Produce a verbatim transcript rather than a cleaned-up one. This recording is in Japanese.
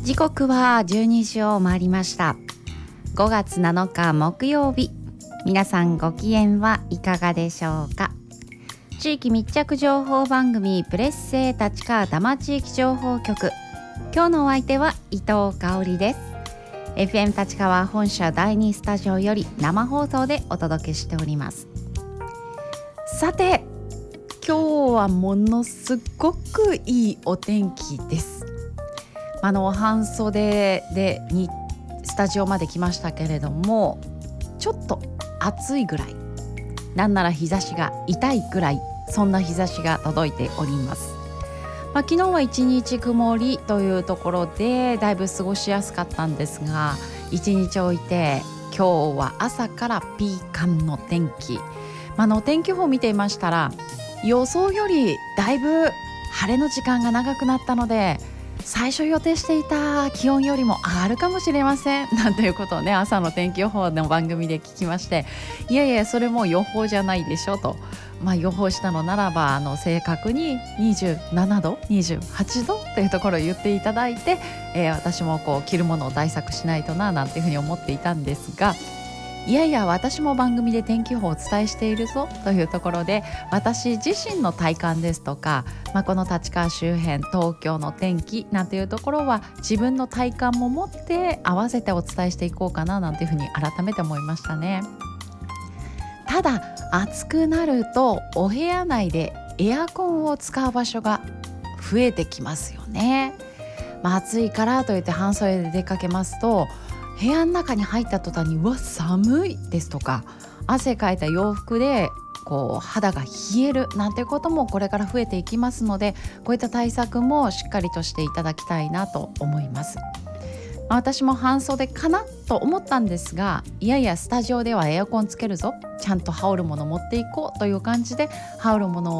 時刻はじゅうにじを回りました。ごがつなのか木曜日、皆さんご機嫌はいかがでしょうか。地域密着情報番組プレッセー立川多摩地域情報局、今日のお相手は伊藤香織です。 エフエム 立川本社だいにスタジオより生放送でお届けしております。さて、今日はものすごくいいお天気です。あの半袖でにスタジオまで来ましたけれども、ちょっと暑いぐらい、なんなら日差しが痛いぐらい、そんな日差しが届いております。まあ、昨日は一日曇りというところでだいぶ過ごしやすかったんですが、一日置いて今日は朝からピーカンの天気。まあ、あの天気予報を見ていましたら、予想よりだいぶ晴れの時間が長くなったので、最初予定していた気温よりも上がるかもしれませんなんていうことをね、朝の天気予報の番組で聞きまして、いやいやそれも予報じゃないでしょと、まあ、予報したのならばあの正確ににじゅうななどにじゅうはちどというところを言っていただいて、えー、私もこう着るものを対策しないとななんていうふうに思っていたんですが、いやいや私も番組で天気予報をお伝えしているぞというところで、私自身の体感ですとか、まあ、この立川周辺東京の天気なんていうところは自分の体感も持って合わせてお伝えしていこうかななんていうふうに改めて思いましたね。ただ暑くなるとお部屋内でエアコンを使う場所が増えてきますよね。まあ、暑いからといって半袖で出かけますと、部屋の中に入った途端にうわ寒いですとか、汗かいた洋服でこう肌が冷えるなんてこともこれから増えていきますので、こういった対策もしっかりとしていただきたいなと思います。私も半袖かなと思ったんですが、いやいやスタジオではエアコンつけるぞ、ちゃんと羽織るもの持っていこうという感じで羽織るものを